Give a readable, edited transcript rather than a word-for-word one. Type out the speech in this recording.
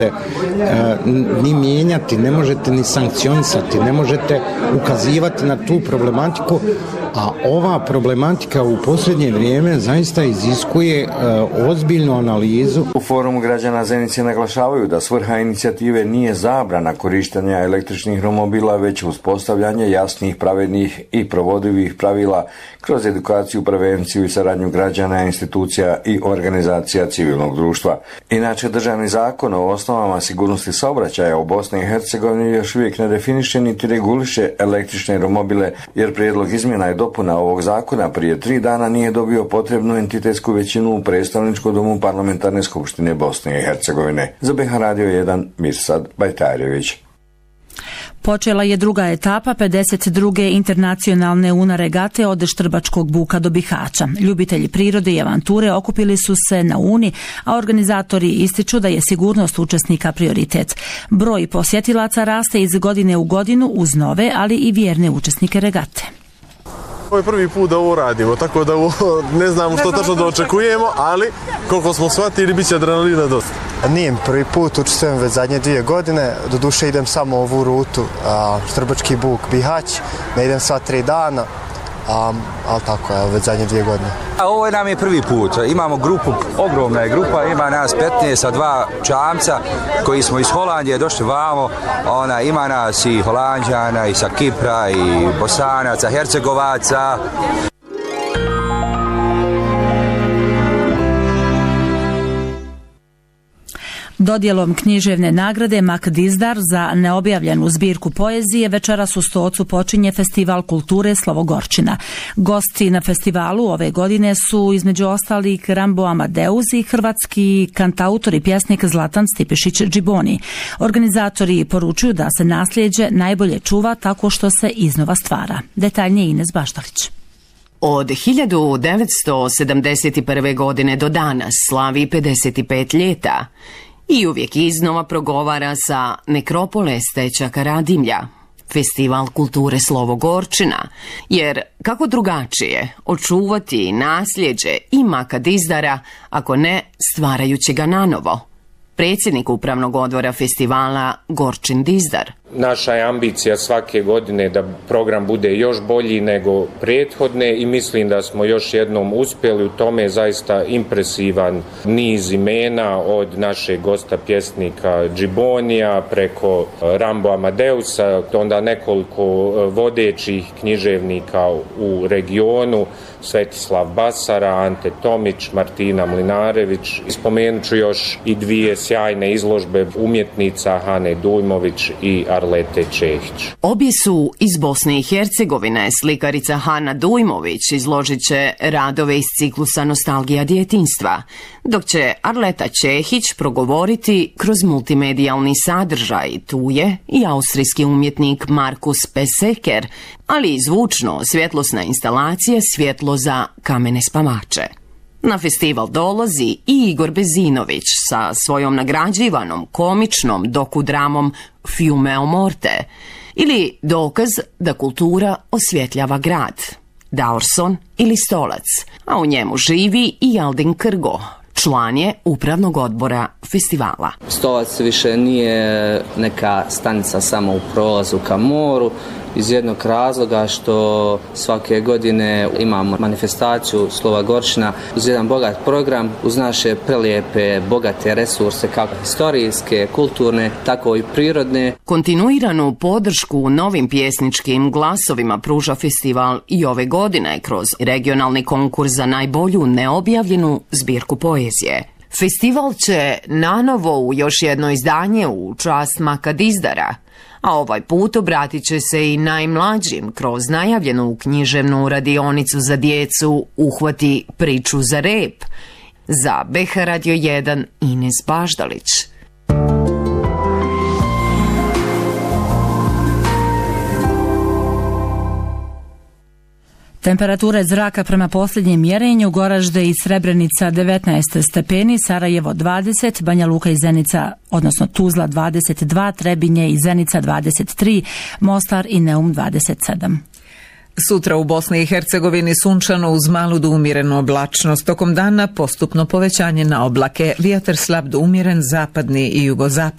ni mijenjati, ne možete ni sankcionisati, ne možete ukazivati na tu problematiku, a ova problematika u posljednje vrijeme zaista iziskuje ozbiljnu analizu. U Forumu građana Zenice naglašavaju da svrha inicijative nije zabrana korištenja električnih romobila, već uspostavljanje jasnih, pravednih i provodivih pravila kroz edukaciju, prevenciju i saradnju građana, institucija i organizacija civilnog društva. Inače, državni zakon o osnovama sigurnosti saobraćaja u Bosni i Hercegovini još uvijek ne definiše niti reguliše električne romobile, jer prijedlog izmjena i dopuna ovog zakona prije 3 dana nije dobio potrebnu entitetsku većinu u predstavničkom domu Parlamentarne skupštine Bosne i Hercegovine. Za BiH Radio 1 Mirsad Bajtarjević. Počela je druga etapa 52. internacionalne UNA regate od Štrbačkog buka do Bihaća. Ljubitelji prirode i avanture okupili su se na UNI, a organizatori ističu da je sigurnost učesnika prioritet. Broj posjetilaca raste iz godine u godinu uz nove, ali i vjerne učesnike regate. Ovo je prvi put da ovo radimo, tako da ne znamo što tačno da očekujemo, ali koliko smo shvatili, bit će adrenalina dosta. Nije prvi put, učestvujem već zadnje 2 godine, doduše idem samo ovu rutu, Štrbački buk, Bihać, ne idem sva 3 dana, ali tako je, već zadnje 2 godine. Ovo nam je prvi put, imamo grupu, ogromna je grupa, ima nas 15 sa 2 čamca koji smo iz Holandije došli vamo, ima nas i Holanđana, i sa Kipra, i Bosanaca, Hercegovaca. Dodjelom književne nagrade Mak Dizdar za neobjavljenu zbirku poezije večeras u Stocu počinje Festival kulture Slovogorčina. Gosti na festivalu ove godine su između ostalih Rambo Amadeus i hrvatski kantautor i pjesnik Zlatan Stipišić Džiboni. Organizatori poručuju da se nasljeđe najbolje čuva tako što se iznova stvara. Detaljnije Ines Baštalić. Od 1971. godine do danas slavi 55 ljeta i uvijek iznova progovara sa nekropole Stećaka Radimlja, Festival kulture Slovogorčina, jer kako drugačije očuvati nasljeđe i Maka Dizdara ako ne stvarajući ga nanovo. Predsjednik upravnog odbora festivala Gorčin Dizdar. Naša je ambicija svake godine da program bude još bolji nego prethodne i mislim da smo još jednom uspjeli u tome. Zaista impresivan niz imena od našeg gosta pjesnika Džibonija preko Rambo Amadeusa, onda nekoliko vodećih književnika u regionu, Svetislav Basara, Ante Tomić, Martina Mlinarević. Spomenut ću još i 2 sjajne izložbe umjetnica Hane Dujmović i Arlete Čehić. Obje su iz Bosne i Hercegovine. Slikarica Hana Dujmović izložit će radove iz ciklusa Nostalgija djetinjstva, dok će Arleta Čehić progovoriti kroz multimedijalni sadržaj. Tu je i austrijski umjetnik Markus Peseker, ali i zvučno svjetlosna instalacija Svjetlo za kamene spavače. Na festival dolazi i Igor Bezinović sa svojom nagrađivanom komičnom dokudramom Fiumeo Morte, ili dokaz da kultura osvjetljava grad, Daorson ili Stolac, a u njemu živi i Aldin Krgo, član je upravnog odbora festivala. Stolac više nije neka stanica samo u prolazu ka moru, iz jednog razloga što svake godine imamo manifestaciju Slovogorčina uz jedan bogat program, uz naše prelijepe, bogate resurse kako historijske, kulturne, tako i prirodne. Kontinuiranu podršku novim pjesničkim glasovima pruža festival i ove godine kroz regionalni konkurs za najbolju neobjavljenu zbirku poezije. Festival će nanovo u još jedno izdanje u čast Maka Dizdara, a ovaj put obratit će se i najmlađim kroz najavljenu književnu radionicu za djecu Uhvati priču za rep. Za BiH Radio 1 Ines Baždalić. Temperature zraka prema posljednjem mjerenju: Goražde i Srebrenica 19 stepeni, Sarajevo 20, Banja Luka i Zenica, odnosno Tuzla 22, Trebinje i Zenica 23, Mostar i Neum 27. Sutra u Bosni i Hercegovini sunčano uz malu do umjerenu oblačnost. Tokom dana postupno povećanje na oblake, vjetar slab do umjeren zapadni i jugozapadni.